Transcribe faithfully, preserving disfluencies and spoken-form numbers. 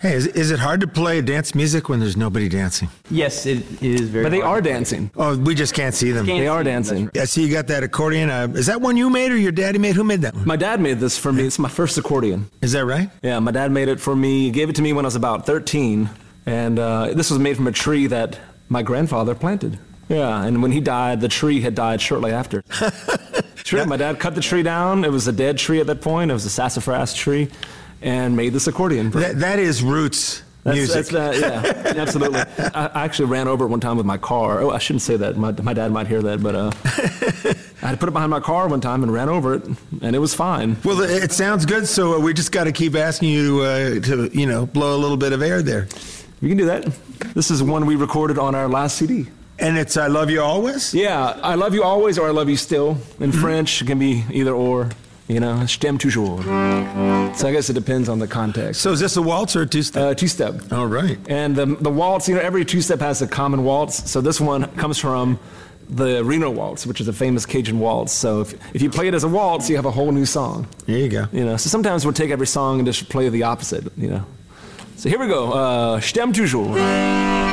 Hey, is, is it hard to play dance music when there's nobody dancing? Yes, it, it is very But they hard. are dancing. Oh, we just can't see them. Can't They see are them, that's dancing. right. I see you got that accordion. Uh, is that one you made or your daddy made? Who made that one? My dad made this for me. It's my first accordion. Is that right? Yeah, my dad made it for me. He gave it to me when I was about thirteen. And uh, this was made from a tree that my grandfather planted. Yeah, and when he died, the tree had died shortly after. True, my dad cut the tree down. It was a dead tree at that point. It was a sassafras tree, and made this accordion. For That, that is roots That's, music. that's, uh, yeah, absolutely. I, I actually ran over it one time with my car. Oh, I shouldn't say that. My, my dad might hear that, but uh, I had to put it behind my car one time and ran over it, and it was fine. Well, it sounds good, so we just got to keep asking you uh, to, you know, blow a little bit of air there. You can do that. This is one we recorded on our last C D. And it's I Love You Always? Yeah, I love you always or I love you still. In French, it can be either or. You know, je t'aime toujours. So I guess it depends on the context. So is this a waltz or a two-step? Uh, two-step. All right. And the, the waltz, you know, every two-step has a common waltz. So this one comes from the Reno Waltz, which is a famous Cajun waltz. So if, if you play it as a waltz, you have a whole new song. There you go. You know, so sometimes we'll take every song and just play the opposite, you know. So here we go. Uh, je t'aime toujours.